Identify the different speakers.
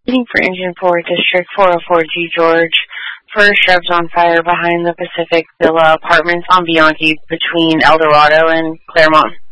Speaker 1: Waiting for Engine 4, District 404G George. First shrubs on fire behind the Pacific Villa Apartments on Bianchi between El Dorado and Claremont.